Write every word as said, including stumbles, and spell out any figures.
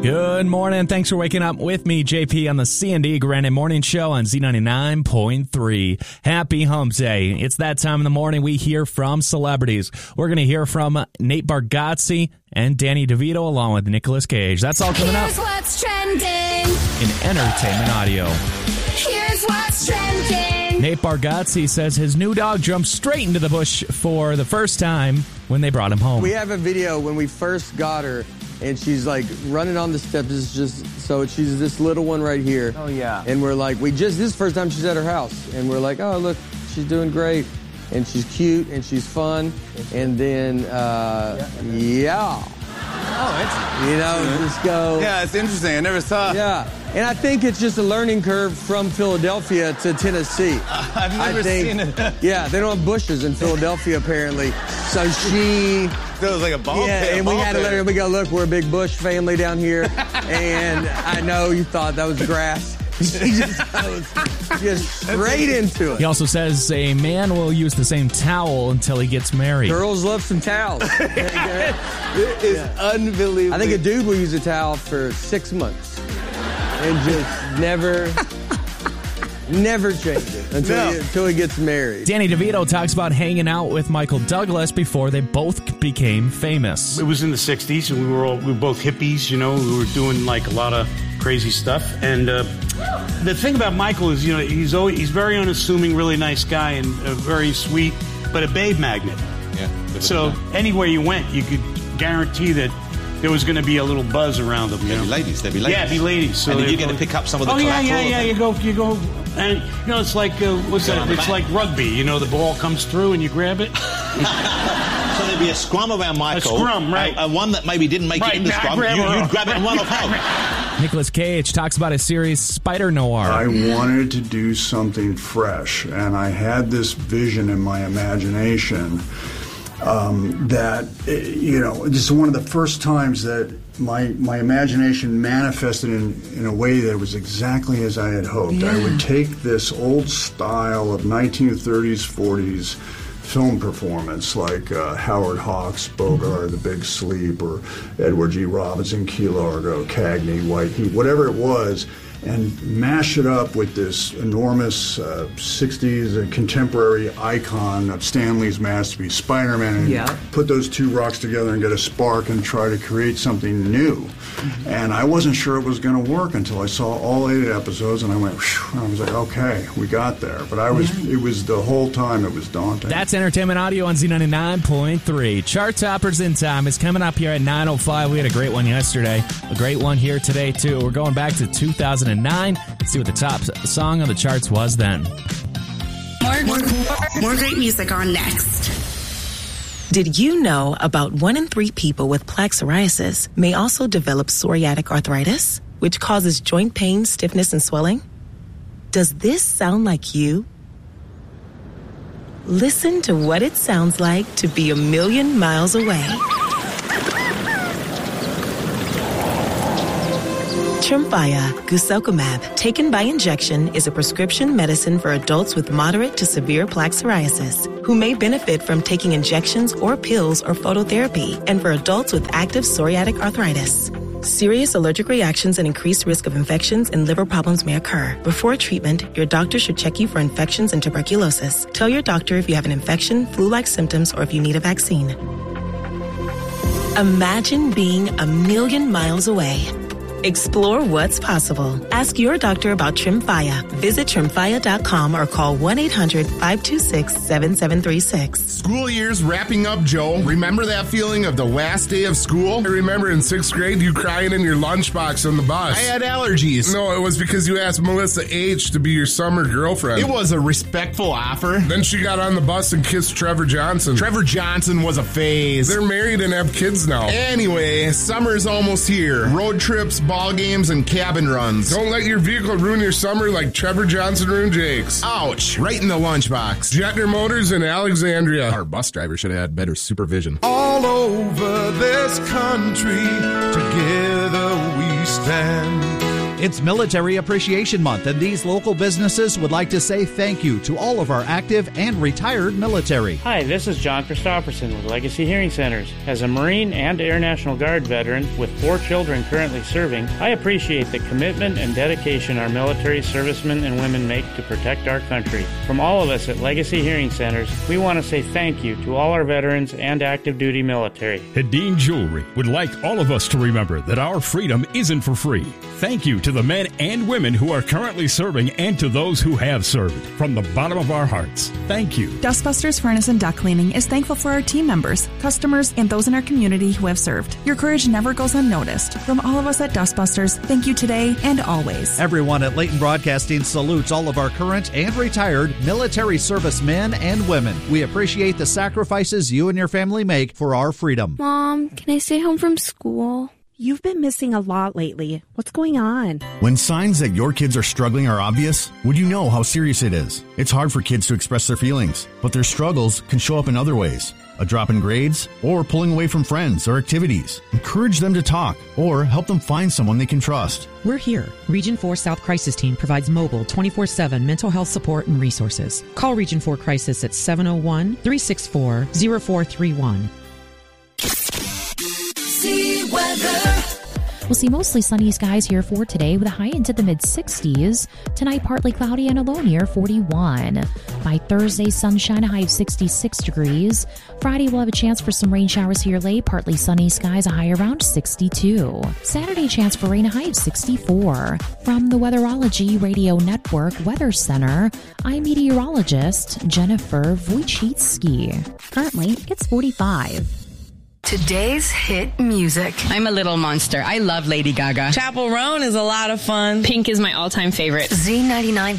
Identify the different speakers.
Speaker 1: Good morning. Thanks for waking up with me, J P, on the C and D Granite Morning Show on Z ninety-nine point three. Happy Hump Day. It's that time in the morning we hear from celebrities. We're going to hear from Nate Bargatze and Danny DeVito along with Nicolas Cage. That's all coming
Speaker 2: Here's
Speaker 1: up
Speaker 2: what's trending
Speaker 1: in entertainment audio.
Speaker 2: Here's what's trending.
Speaker 1: Nate Bargatze says his new dog jumped straight into the bush for the first time when they brought him home.
Speaker 3: We have a video when we first got her, and she's like running on the steps. It's just so she's this little one right here.
Speaker 4: Oh yeah.
Speaker 3: And we're like, we just this is the first time she's at her house, and we're like, oh look, she's doing great, and she's cute and she's fun, and then uh, yeah.
Speaker 4: Oh, it's
Speaker 3: You know, just go.
Speaker 4: yeah, it's interesting. I never saw.
Speaker 3: Yeah. And I think it's just a learning curve from Philadelphia to Tennessee.
Speaker 4: I've never
Speaker 3: I think,
Speaker 4: seen it.
Speaker 3: Yeah, they don't have bushes in Philadelphia apparently. So she.
Speaker 4: So it was like a ball
Speaker 3: Yeah,
Speaker 4: pit,
Speaker 3: and we
Speaker 4: ball
Speaker 3: had to
Speaker 4: pit.
Speaker 3: let her. We go, look, we're a big bush family down here, and I know you thought that was grass. She just goes just straight into it.
Speaker 1: He also says a man will use the same towel until he gets married.
Speaker 3: Girls love some towels.
Speaker 4: It is unbelievable.
Speaker 3: I think a dude will use a towel for six months and just never, never change it until,
Speaker 4: No.
Speaker 3: he, until he gets married.
Speaker 1: Danny DeVito talks about hanging out with Michael Douglas before they both became famous.
Speaker 5: It was in the sixties, and we were all we were both hippies. You know, we were doing like a lot of crazy stuff. And uh, the thing about Michael is, you know, he's always he's very unassuming, really nice guy, and uh, very sweet, but a babe magnet.
Speaker 4: Yeah.
Speaker 5: So anywhere you went, you could guarantee that there was going to be a little buzz around him. You
Speaker 6: There'd
Speaker 5: know?
Speaker 6: be ladies, there'd be ladies.
Speaker 5: Yeah, be ladies. So
Speaker 6: and did you
Speaker 5: they'd
Speaker 6: get to
Speaker 5: go-
Speaker 6: pick up some of the
Speaker 5: Oh yeah,
Speaker 6: collateral?
Speaker 5: yeah, yeah. You go, you go, and you know, it's like uh, what's
Speaker 6: Go
Speaker 5: that?
Speaker 6: on the
Speaker 5: It's
Speaker 6: back.
Speaker 5: like rugby. You know, the ball comes through and you grab it.
Speaker 6: So there'd be a scrum around Michael.
Speaker 5: A scrum, right.
Speaker 6: And, and one that maybe didn't make
Speaker 5: Right,
Speaker 6: it in the
Speaker 5: now I
Speaker 6: scrum,
Speaker 5: grab
Speaker 6: you,
Speaker 5: her
Speaker 6: you'd
Speaker 5: off.
Speaker 6: grab it and run off home.
Speaker 1: Nicolas Cage talks about his series Spider Noir.
Speaker 7: I wanted to do something fresh, and I had this vision in my imagination um, that, eh, you know, this is one of the first times that my my imagination manifested in, in a way that was exactly as I had hoped. I would take this old style of nineteen thirties, forties film performance like uh, Howard Hawks' Bogart, The Big Sleep, or Edward G. Robinson, Key Largo, Cagney, White Heat, whatever it was, and mash it up with this enormous uh, sixties uh, contemporary icon of Stan Lee's masterpiece, Spider-Man, and
Speaker 3: Yeah.
Speaker 7: put those two rocks together and get a spark and try to create something new. And I wasn't sure it was going to work until I saw all eight episodes, and I went, whew, and I was like, okay, we got there. But I was, it was the whole time it was daunting.
Speaker 1: That's entertainment audio on Z ninety-nine point three. Chart Toppers in Time is coming up here at nine oh five. We had a great one yesterday. A great one here today, too. We're going back to two thousand nine. Let's see what the top song on the charts was then.
Speaker 8: More, more, more great music on next.
Speaker 9: Did you know about one in three people with plaque psoriasis may also develop psoriatic arthritis, which causes joint pain, stiffness, and swelling? Does this sound like you? Listen to what it sounds like to be a million miles away. Tremfya guselkumab, taken by injection, is a prescription medicine for adults with moderate to severe plaque psoriasis who may benefit from taking injections or pills or phototherapy, and for adults with active psoriatic arthritis. Serious allergic reactions and increased risk of infections and liver problems may occur. Before treatment, your doctor should check you for infections and tuberculosis. Tell your doctor if you have an infection, flu-like symptoms, or if you need a vaccine. Imagine being a million miles away. Explore what's possible. Ask your doctor about Tremfya. Visit tremfya dot com or call one eight hundred five two six seven seven three six.
Speaker 10: School year's wrapping up, Joe. Remember that feeling of the last day of school? I remember in sixth grade you crying in your lunchbox on the bus.
Speaker 11: I had allergies.
Speaker 10: No, it was because you asked Melissa H. to be your summer girlfriend.
Speaker 11: It was a respectful offer.
Speaker 10: Then she got on the bus and kissed Trevor Johnson.
Speaker 11: Trevor Johnson was a phase.
Speaker 10: They're married and have kids now.
Speaker 11: Anyway, summer's almost here. Road trips, ball games, and cabin runs.
Speaker 10: Don't let your vehicle ruin your summer like Trevor Johnson ruined Jake's.
Speaker 11: Ouch. Right in the lunchbox.
Speaker 10: Jetner Motors in Alexandria.
Speaker 11: Our bus driver should have had better supervision.
Speaker 12: All over this country, together we stand. It's Military Appreciation Month, and these local businesses would like to say thank you to all of our active and retired military.
Speaker 13: Hi, this is John Christopherson with Legacy Hearing Centers. As a Marine and Air National Guard veteran with four children currently serving, I appreciate the commitment and dedication our military servicemen and women make to protect our country. From all of us at Legacy Hearing Centers, we want to say thank you to all our veterans and active duty military.
Speaker 14: Hedin Jewelry would like all of us to remember that our freedom isn't for free. Thank you to the men and women who are currently serving and to those who have served. From the bottom of our hearts, thank you.
Speaker 15: Dustbusters Furnace and Duct Cleaning is thankful for our team members, customers, and those in our community who have served. Your courage never goes unnoticed. From all of us at Dustbusters, thank you today and always.
Speaker 12: Everyone at Leighton Broadcasting salutes all of our current and retired military servicemen and women. We appreciate the sacrifices you and your family make for our freedom.
Speaker 16: Mom, can I stay home from school?
Speaker 17: You've been missing a lot lately. What's going on?
Speaker 18: When signs that your kids are struggling are obvious, would you know how serious it is? It's hard for kids to express their feelings, but their struggles can show up in other ways. A drop in grades, or pulling away from friends or activities. Encourage them to talk, or help them find someone they can trust.
Speaker 19: We're here. Region four South Crisis Team provides mobile twenty-four seven mental health support and resources. Call Region four Crisis at seven oh one, three six four, oh four three one.
Speaker 2: See weather.
Speaker 20: We'll see mostly sunny skies here for today with a high into the mid-sixties. Tonight, partly cloudy and a low near forty-one. By Thursday, sunshine, a high of sixty-six degrees. Friday, we'll have a chance for some rain showers here late. Partly sunny skies, a high around sixty-two. Saturday, chance for rain, a high of sixty-four. From the Weatherology Radio Network Weather Center, I'm meteorologist Jennifer Wojcicki. Currently, it's forty-five.
Speaker 21: Today's hit music.
Speaker 22: I'm a little monster. I love Lady Gaga.
Speaker 23: Chapel Roan is a lot of fun.
Speaker 22: Pink is my all-time favorite.
Speaker 21: Z ninety-nine